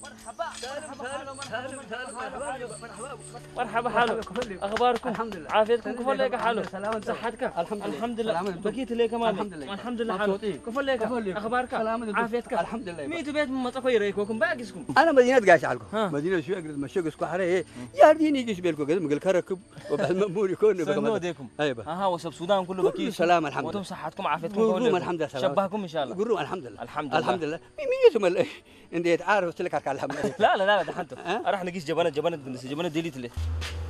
مرحبا حالو اخباركم الحمد لله عافيتكم كيف لك حالو سلامة صحتك الحمد الحمد لله لله بكيت لك مالك الحمد لله حالو كيف لك اخبارك عافيتك الحمد لله ميتو بيت ما تقوي ريكوكم باقيسكم انا مدينه قاش عليكم مدينه شو اقدر مشوق اسكو حره يا ديني يجيش بالكم قد مقل كركب وبالمامور يكون سنو ديكم ايوه ها وسب السودان كله بكيس سلام الحمد لله وانتم صحتكم عافيتكم قولوا الحمد لله شبهكم ان شاء الله قولوا الحمد لله الحمد لله مين انت عارف قلت لك على الحمد لا لا لا ده حنتو راح نقيس جبانه ديليت له